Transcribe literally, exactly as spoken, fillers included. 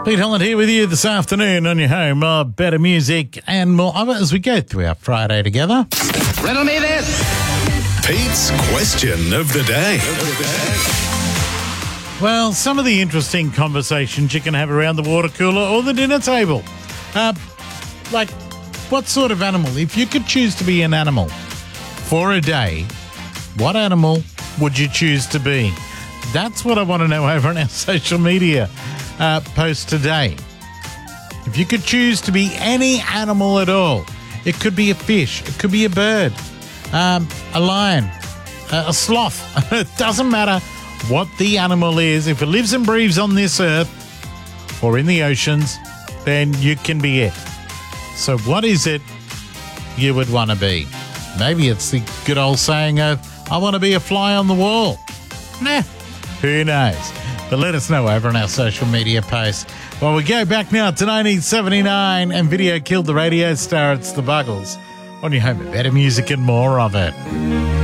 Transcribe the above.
Pete Holland here with you this afternoon on your home of better music and more of it as we go through our Friday together. Riddle me this. Pete's question of the day. Well, some of the interesting conversations you can have around the water cooler or the dinner table. Uh, like, what sort of animal? If you could choose to be an animal for a day, what animal would you choose to be? That's what I want to know over on our social media uh, post today. If you could choose to be any animal at all, it could be a fish, it could be a bird, um, a lion, a, a sloth. It doesn't matter what the animal is. If it lives and breathes on this earth or in the oceans, then you can be it. So what is it you would want to be? Maybe it's the good old saying of, I want to be a fly on the wall. Nah, who knows? But let us know over on our social media posts. Well, we go back now to nineteen seventy-nine and video killed the radio star. It's the Buggles on your home of better music and more of it.